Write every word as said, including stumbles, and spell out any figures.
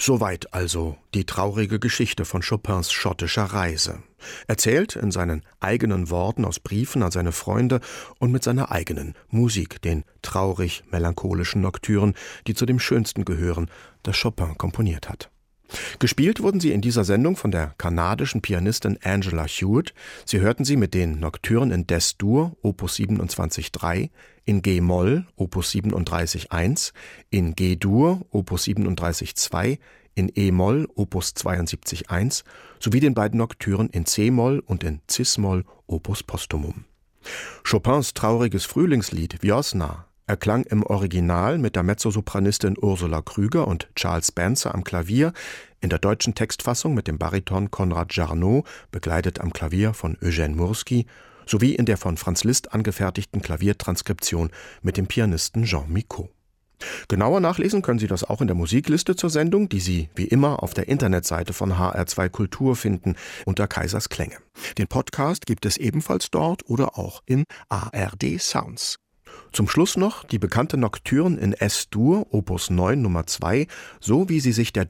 Soweit also die traurige Geschichte von Chopins schottischer Reise. Erzählt in seinen eigenen Worten aus Briefen an seine Freunde und mit seiner eigenen Musik, den traurig-melancholischen Nocturnen, die zu dem Schönsten gehören, das Chopin komponiert hat. Gespielt wurden sie in dieser Sendung von der kanadischen Pianistin Angela Hewitt. Sie hörten sie mit den Nocturnen in Des-Dur, Opus siebenundzwanzig Drei, in G-Moll, Opus siebenunddreißig Eins, in G-Dur, Opus siebenunddreißig Zwei, in E-Moll, Opus zweiundsiebzig Eins, sowie den beiden Nocturnen in C-Moll und in Cis-Moll, Opus Posthumum. Chopins trauriges Frühlingslied Wiosna erklang im Original mit der Mezzosopranistin Ursula Krüger und Charles Spencer am Klavier, in der deutschen Textfassung mit dem Bariton Konrad Jarnot, begleitet am Klavier von Eugène Murski, sowie in der von Franz Liszt angefertigten Klaviertranskription mit dem Pianisten Jean Micot. Genauer nachlesen können Sie das auch in der Musikliste zur Sendung, die Sie wie immer auf der Internetseite von H R zwei Kultur finden, unter Kaisers Klänge. Den Podcast gibt es ebenfalls dort oder auch in A R D Sounds. Zum Schluss noch die bekannte Nocturne in Es-Dur, Opus neun Nummer zwei, so wie sie sich der